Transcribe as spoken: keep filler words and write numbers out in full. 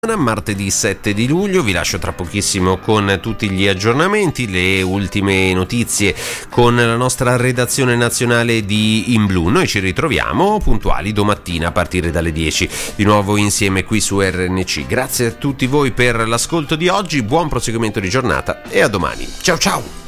Martedì sette di luglio, vi lascio tra pochissimo con tutti gli aggiornamenti, le ultime notizie con la nostra redazione nazionale di In Blu. Noi ci ritroviamo puntuali domattina a partire dalle dieci, di nuovo insieme qui su R N C. Grazie a tutti voi per l'ascolto di oggi, buon proseguimento di giornata e a domani. Ciao ciao!